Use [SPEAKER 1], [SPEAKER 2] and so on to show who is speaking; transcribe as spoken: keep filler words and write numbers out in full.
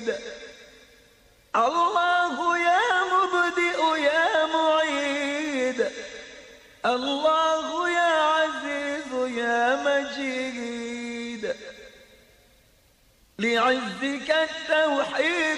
[SPEAKER 1] شهيد. الله يا مبدئ يا معيد، الله يا عزيز يا مجيد، لعزك التوحيد